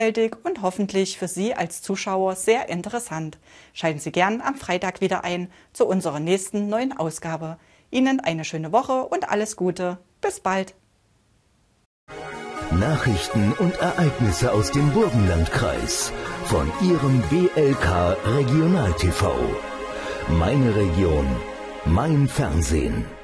und hoffentlich für Sie als Zuschauer sehr interessant. Schalten Sie gern am Freitag wieder ein zu unserer nächsten neuen Ausgabe. Ihnen eine schöne Woche und alles Gute. Bis bald. Nachrichten und Ereignisse aus dem Burgenlandkreis von Ihrem BLK Regional TV. Meine Region, mein Fernsehen.